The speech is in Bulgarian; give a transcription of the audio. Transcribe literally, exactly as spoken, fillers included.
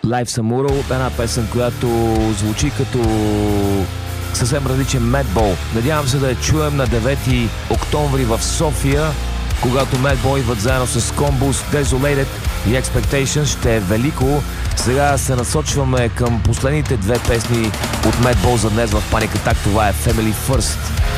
Live Samural, една песен, която звучи като съвсем различен Madball. Надявам се да я чуем на девети октомври в София, когато Madball идват заедно с Combus, Desolated и Expectations. Ще е велико. Сега се насочваме към последните две песни от Madball за днес в Panic Attack. Това е Family First.